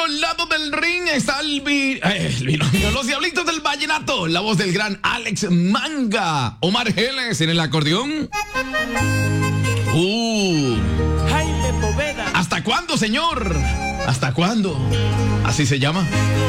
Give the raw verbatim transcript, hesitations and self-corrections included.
lado del ring está el, vi eh, el binomio, los Diablitos del Vallenato, la voz del gran Alex Manga, Omar Geles en el acordeón. Uh. Jaime Poveda. ¿Hasta cuándo, señor? ¿Hasta cuándo? Así se llama.